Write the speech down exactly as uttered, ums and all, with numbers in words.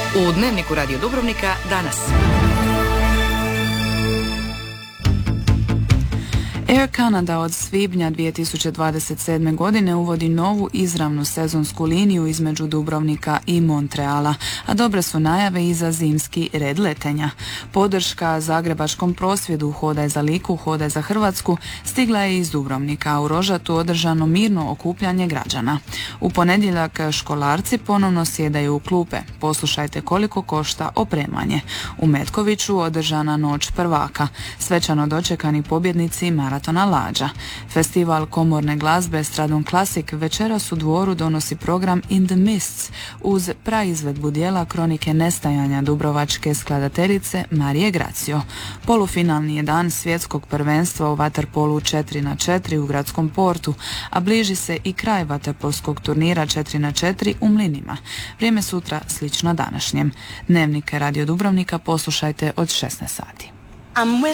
U Dnevniku Radio Dubrovnika danas. Air Canada od svibnja dvije tisuće dvadeset sedme. godine uvodi novu izravnu sezonsku liniju između Dubrovnika i Montreala, a dobre su najave i za zimski red letenja. Podrška zagrebačkom prosvjedu Hodaj za Liku, Hodaj za Hrvatsku stigla je iz Dubrovnika, a u Rožatu održano mirno okupljanje građana. U ponedjeljak školarci ponovno sjedaju u klupe. Poslušajte koliko košta opremanje. U Metkoviću održana noć prvaka. Svečano dočekani pobjednici maratona Lađa. Festival komorne glazbe Stradon Classic večeras u Dvoru donosi program In the Mists uz praizvedbu dijela kronike nestajanja dubrovačke skladateljice Marije Gracio. Polufinalni je dan svjetskog prvenstva u vaterpolu četiri na četiri u Gradskom portu, a bliži se i kraj vaterpolskog turnira četiri na četiri u Mlinima. Vrijeme sutra slično današnjem. Dnevnik Radio Dubrovnika poslušajte od šesnaest sati.